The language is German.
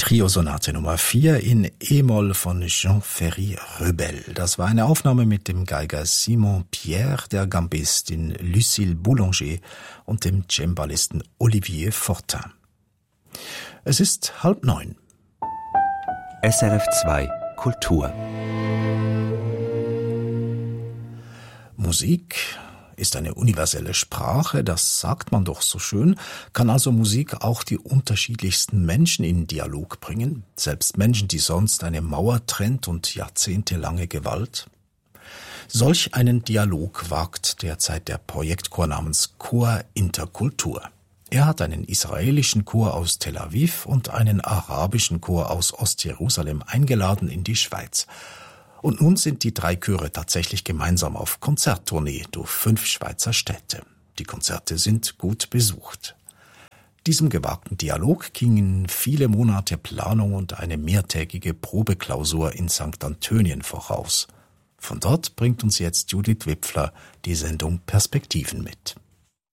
Trio-Sonate Nummer 4 in E-Moll von Jean-Ferry Rebel. Das war eine Aufnahme mit dem Geiger Simon Pierre, der Gambistin Lucille Boulanger und dem Cembalisten Olivier Fortin. Es ist 8:30. SRF 2 Kultur. Musik ist eine universelle Sprache, das sagt man doch so schön. Kann also Musik auch die unterschiedlichsten Menschen in Dialog bringen? Selbst Menschen, die sonst eine Mauer trennt und jahrzehntelange Gewalt? Solch einen Dialog wagt derzeit der Projektchor namens Chor Interkultur. Er hat einen israelischen Chor aus Tel Aviv und einen arabischen Chor aus Ostjerusalem eingeladen in die Schweiz. Und nun sind die 3 Chöre tatsächlich gemeinsam auf Konzerttournee durch 5 Schweizer Städte. Die Konzerte sind gut besucht. Diesem gewagten Dialog gingen viele Monate Planung und eine mehrtägige Probeklausur in St. Antönien voraus. Von dort bringt uns jetzt Judith Wipfler die Sendung Perspektiven mit.